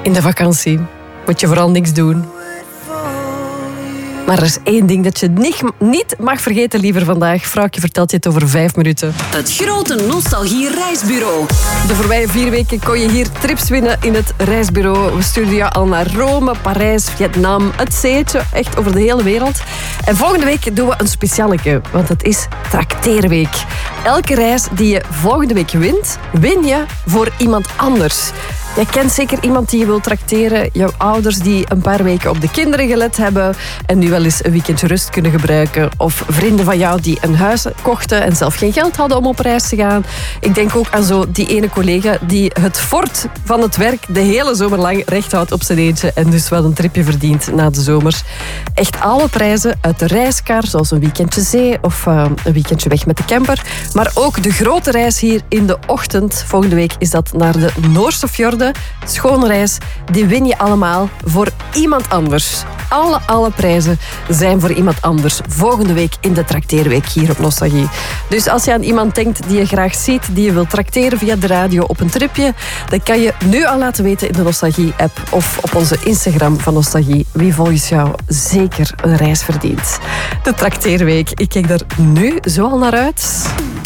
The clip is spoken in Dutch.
In de vakantie moet je vooral niks doen. Maar er is één ding dat je niet mag vergeten, liever vandaag. Vrouwtje vertelt je het over 5 minuten. Het grote Nostalgie Reisbureau. De voorbije 4 weken kon je hier trips winnen in het reisbureau. We stuurden je al naar Rome, Parijs, Vietnam, het zeetje. Echt over de hele wereld. En volgende week doen we een specialeke, want het is trakteerweek. Elke reis die je volgende week wint, win je voor iemand anders. Jij kent zeker iemand die je wil trakteren. Jouw ouders die een paar weken op de kinderen gelet hebben en nu wel eens een weekendje rust kunnen gebruiken. Of vrienden van jou die een huis kochten en zelf geen geld hadden om op reis te gaan. Ik denk ook aan zo die ene collega die het fort van het werk de hele zomer lang recht houdt op zijn eentje en dus wel een tripje verdient na de zomer. Echt alle prijzen uit de reiskar, zoals een weekendje zee of een weekendje weg met de camper. Maar ook de grote reis hier in de ochtend. Volgende week is dat naar de Noorse fjorden. Schone reis, die win je allemaal voor iemand anders. Alle prijzen zijn voor iemand anders. Volgende week in de trakteerweek hier op Nostalgie. Dus als je aan iemand denkt die je graag ziet, die je wilt trakteren via de radio op een tripje, dan kan je nu al laten weten in de Nostalgie-app of op onze Instagram van Nostalgie wie volgens jou zeker een reis verdient. De trakteerweek, ik kijk er nu zo al naar uit.